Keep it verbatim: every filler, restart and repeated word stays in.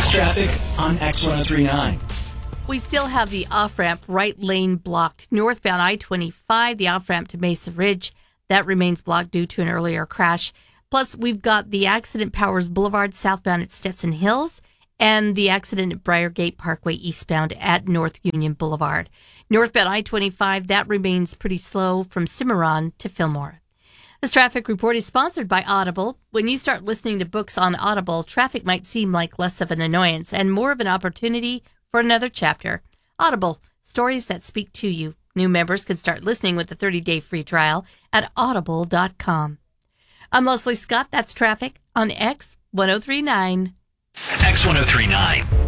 That's traffic on X ten thirty-nine. We still have the off-ramp right lane blocked. Northbound I twenty-five, the off-ramp to Mesa Ridge, that remains blocked due to an earlier crash. Plus, we've got the accident Powers Boulevard southbound at Stetson Hills and the accident at Briargate Parkway eastbound at North Union Boulevard. Northbound I twenty-five, that remains pretty slow from Cimarron to Fillmore. This traffic report is sponsored by Audible. When you start listening to books on Audible, traffic might seem like less of an annoyance and more of an opportunity for another chapter. Audible, stories that speak to you. New members can start listening with a thirty-day free trial at audible dot com. I'm Leslie Scott. That's traffic on X ten thirty-nine. X ten thirty-nine.